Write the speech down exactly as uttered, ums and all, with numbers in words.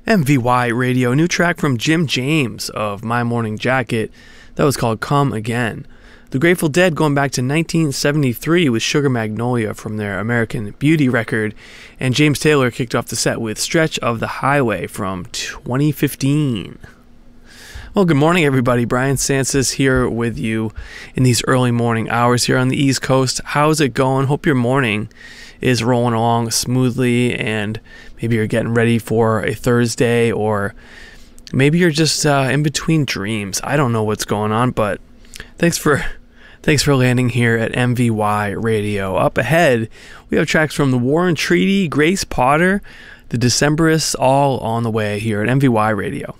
M V Y Radio, new track from Jim James of My Morning Jacket. That was called Come Again. The Grateful Dead going back to nineteen seventy-three with Sugar Magnolia from their American Beauty record. And James Taylor kicked off the set with Stretch of the Highway from twenty fifteen. Well, good morning, everybody. Brian Sansis here with you in these early morning hours here on the East Coast. How's it going? Hope your morning is rolling along smoothly, and maybe you're getting ready for a Thursday, or maybe you're just uh, in between dreams. I don't know what's going on, but thanks for thanks for landing here at M V Y Radio. Up ahead, we have tracks from The War and Treaty, Grace Potter, The Decemberists, all on the way here at M V Y Radio.